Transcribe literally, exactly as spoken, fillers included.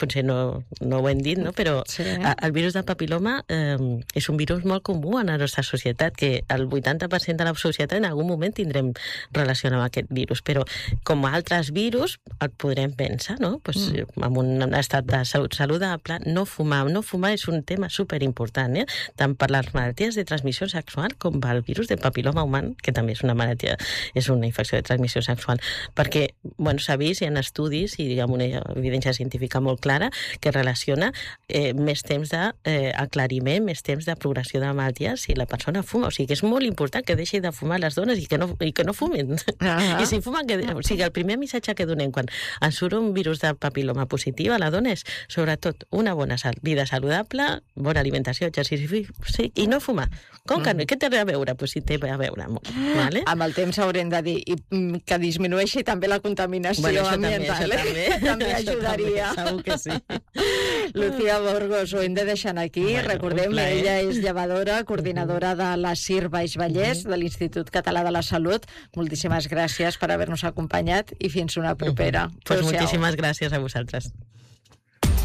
potser no, no ho hem dit, no? Però sí. el virus del papiloma eh, és un virus molt comú en la nostra societat, que el vuitanta per cent de la societat en algun moment tindrem relació amb aquest virus, però com altres virus el podrem pensar, no? Pues, mm. amb un estat de salut saludable, no fumar. No fumar és un tema superimportant, eh? Tant per les malalties de transmissió sexual com pel virus del papiloma humà, que també és una malaltia, és una infecció de transmissió sexual, perquè, bueno, s'ha vist, hi ha estudis i amb una evidència científica molt clara que relaciona eh, més temps d'aclariment, més temps de progressió de la malaltia si la persona fuma. O sigui que és molt important que deixi de fumar les dones i que no, i que no fumin. Uh-huh. I si fumen, que, o sigui, el primer missatge que donem quan ens surt un virus de papiloma positiu a la dona és, sobretot, una bona vida saludable, bona alimentació, exercici sí, i no fumar. Com que no? Què té a veure? Pues sí, té a veure molt. Vale? Amb el temps haurem de dir i, que disminueixi també la contaminació bueno, ambiental. També, eh? també. també ajudaria. També, segur que sí. Lucía Burgos, ho hem de deixar aquí. Bueno, recordem, ella és llevadora, coordinadora de la C I R Baix Vallès, de l'Institut Català de la Salut. Moltíssimes gràcies per haver-nos acompanyat i fins una propera. Pues moltíssimes gràcies a vosaltres.